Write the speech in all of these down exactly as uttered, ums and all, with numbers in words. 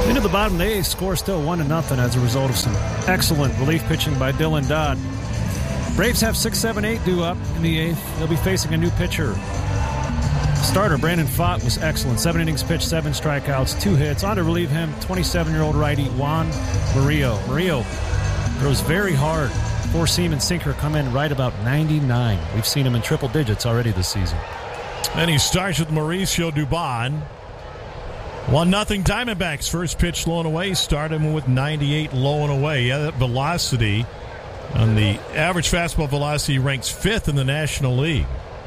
Into the bottom of the eighth, score still one to nothing as a result of some excellent relief pitching by Dylan Dodd. Braves have six, seven, eight due up in the eighth. They'll be facing a new pitcher. Starter Brandon Pfaadt was excellent. Seven innings pitched, seven strikeouts, two hits. On to relieve him, twenty-seven-year-old righty Juan Murillo. Murillo throws very hard. Four-seam and sinker come in right about ninety-nine. We've seen him in triple digits already this season. And he starts with Mauricio Dubon. one nothing Diamondbacks. First pitch low and away. Start him with ninety-eight low and away. Yeah, that velocity on the average fastball velocity ranks fifth in the National League.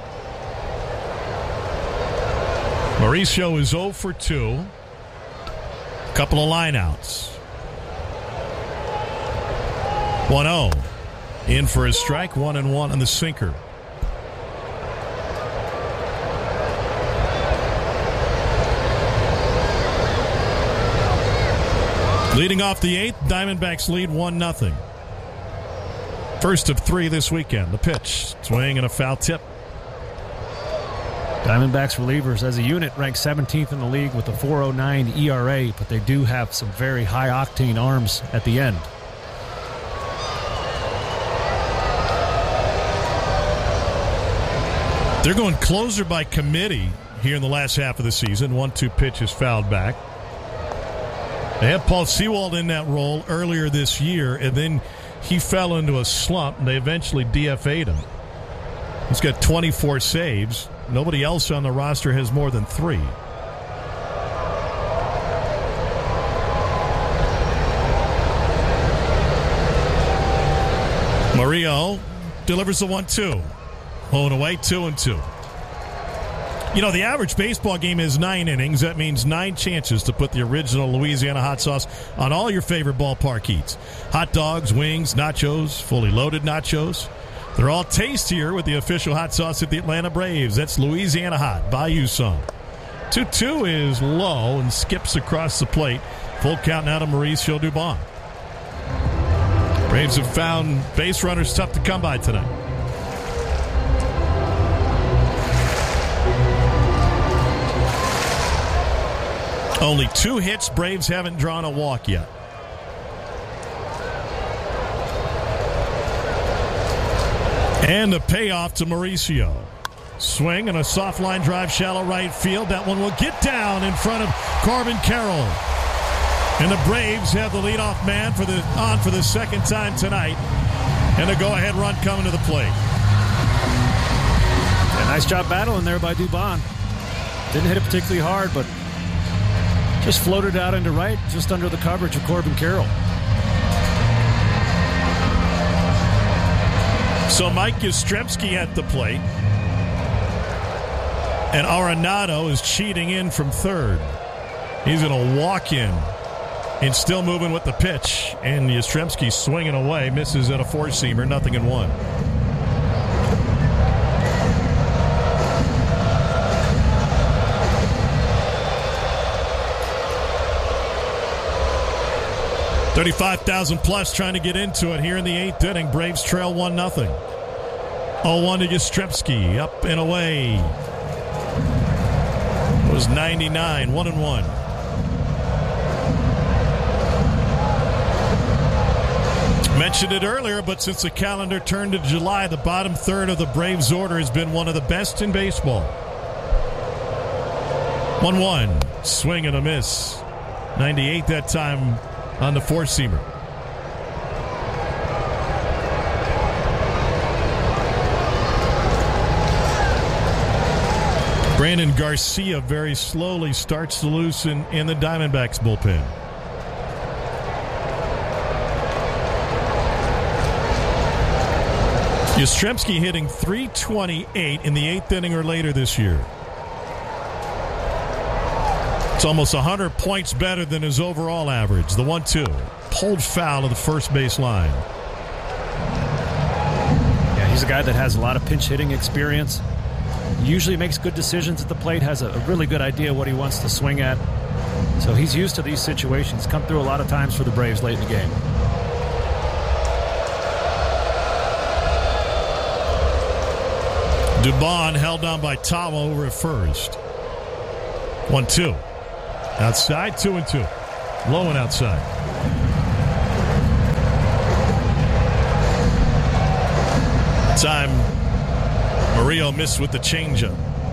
Mauricio is oh for two. Couple of lineouts. one oh. In for a strike. One and one on the sinker. Leading off the eighth, Diamondbacks lead one nothing. First of three this weekend. The pitch. Swing and a foul tip. Diamondbacks relievers as a unit rank seventeenth in the league with a four oh nine E R A, but they do have some very high-octane arms at the end. They're going closer by committee here in the last half of the season. One two pitch is fouled back. They had Paul Sewald in that role earlier this year, and then he fell into a slump, and they eventually D F A'd him. He's got twenty-four saves. Nobody else on the roster has more than three. Murillo delivers the one two. Low and away, two and two. You know, the average baseball game is nine innings. That means nine chances to put the original Louisiana hot sauce on all your favorite ballpark eats. Hot dogs, wings, nachos, fully loaded nachos. They're all tastier with the official hot sauce of the Atlanta Braves. That's Louisiana Hot. Buy you some. two two is low and skips across the plate. Full count now to Mauricio Dubon. Braves have found base runners tough to come by tonight. Only two hits. Braves haven't drawn a walk yet. And the payoff to Mauricio. Swing and a soft line drive, shallow right field. That one will get down in front of Corbin Carroll. And the Braves have the leadoff man for the on for the second time tonight. And a go-ahead run coming to the plate. Yeah, nice job battling there by Dubon. Didn't hit it particularly hard, but just floated out into right, just under the coverage of Corbin Carroll. So Mike Yastrzemski at the plate. And Arenado is cheating in from third. He's going to walk in and still moving with the pitch. And Yastrzemski swinging away, misses at a four-seamer, nothing in one. thirty-five thousand plus trying to get into it here in the eighth inning. Braves trail one nothing. oh one to Yastrzemski. Up and away. It was ninety-nine. one and one. Mentioned it earlier, but since the calendar turned to July, the bottom third of the Braves order has been one of the best in baseball. one one. Swing and a miss. ninety-eight that time on the four-seamer. Brandon Garcia very slowly starts to loosen in the Diamondbacks bullpen. Yastrzemski hitting three twenty-eight in the eighth inning or later this year. It's almost one hundred points better than his overall average. The one two. Pulled foul of the first base line. Yeah, he's a guy that has a lot of pinch hitting experience. Usually makes good decisions at the plate, has a, a really good idea what he wants to swing at. So he's used to these situations. Come through a lot of times for the Braves late in the game. Dubon held down by Tom over at first. one two. Outside, two and two. Low and outside. Time Murillo missed with the changeup.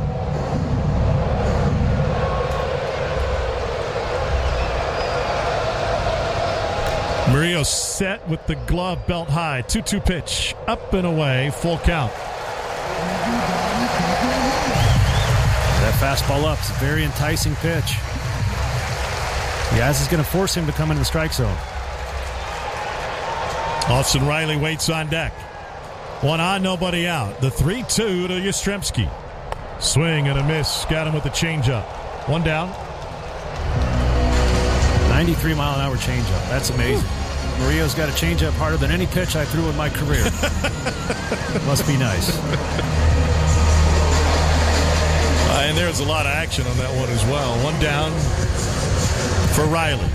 Murillo set with the glove belt high. two two pitch. Up and away. Full count. That fastball up is a very enticing pitch. Yaz is going to force him to come into the strike zone. Austin Riley waits on deck. One on, nobody out. The three two to Yastrzemski. Swing and a miss. Got him with the changeup. One down. ninety-three mile an hour changeup. That's amazing. Murillo's got a changeup harder than any pitch I threw in my career. Must be nice. Uh, and there's a lot of action on that one as well. One down for Riley.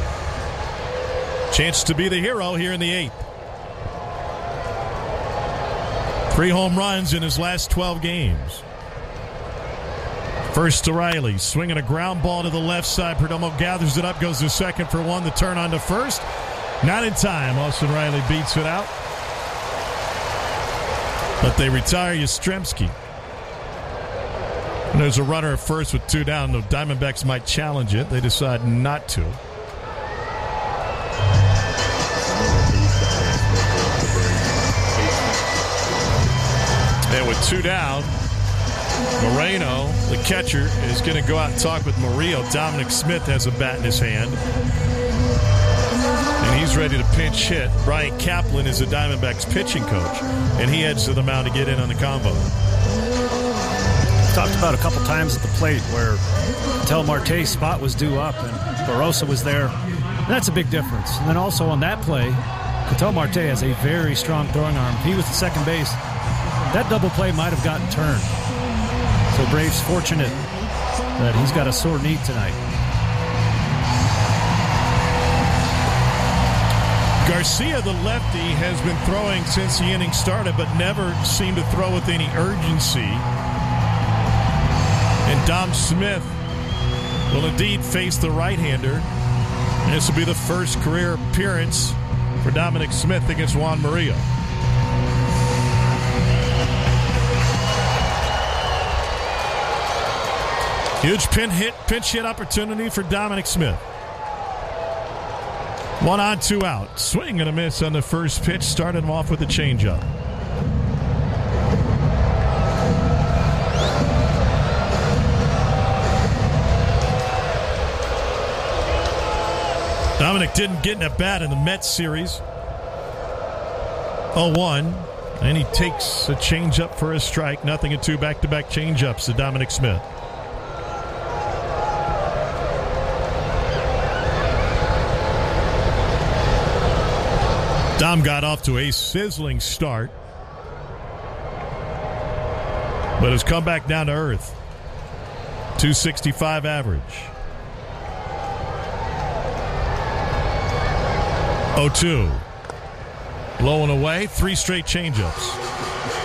Chance to be the hero here in the eighth. Three home runs in his last twelve games. First to Riley, swinging a ground ball to the left side. Perdomo gathers it up, goes to second for one. The turn on to first. Not in time. Austin Riley beats it out. But they retire Yastrzemski. And there's a runner at first with two down. The Diamondbacks might challenge it. They decide not to. And with two down, Moreno, the catcher, is going to go out and talk with Murillo. Dominic Smith has a bat in his hand. And he's ready to pinch hit. Brian Kaplan is the Diamondbacks pitching coach. And he heads to the mound to get in on the convo. Talked about a couple times at the plate where Ketel Marte's spot was due up and Barossa was there. And that's a big difference. And then also on that play, Ketel Marte has a very strong throwing arm. If he was at second base, that double play might have gotten turned. So Braves fortunate that he's got a sore knee tonight. Garcia, the lefty, has been throwing since the inning started, but never seemed to throw with any urgency. And Dom Smith will indeed face the right-hander. And this will be the first career appearance for Dominic Smith against Juan Murillo. Huge pin hit, pinch hit opportunity for Dominic Smith. One on, two out. Swing and a miss on the first pitch. Started him off with a changeup. Dominic didn't get in at bat in the Mets series. oh one. And he takes a changeup for a strike. Nothing at two back-to-back changeups to Dominic Smith. Dom got off to a sizzling start, but has come back down to earth. two sixty-five average. oh two. Low and away, three straight changeups.